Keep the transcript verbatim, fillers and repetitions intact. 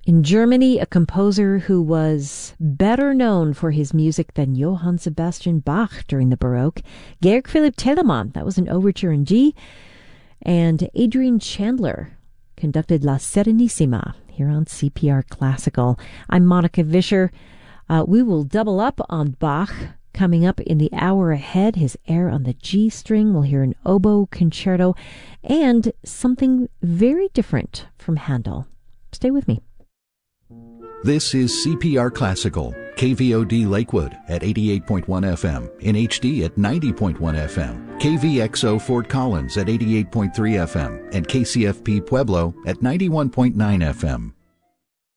In Germany, a composer who was better known for his music than Johann Sebastian Bach during the Baroque, Georg Philipp Telemann, that was an overture in G, and Adrian Chandler conducted La Serenissima here on C P R Classical. I'm Monica Vischer. Uh, we will double up on Bach coming up in the hour ahead. His air on the G string. We'll hear an oboe concerto and something very different from Handel. Stay with me. This is C P R Classical, K V O D Lakewood at eighty-eight point one F M, in H D at ninety point one F M, K V X O Fort Collins at eighty-eight point three F M, and K C F P Pueblo at ninety-one point nine F M.